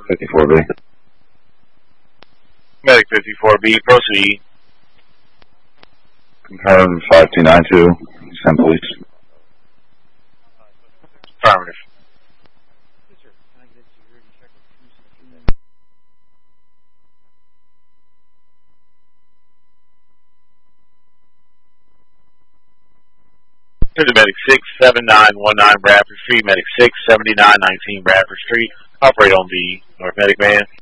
54B. Medic 54B, proceed. Confirm 5292, send police. Affirmative. Here's the Medic 67919 Bradford Street, Medic 67919 Bradford Street. Operate on the North Medic van.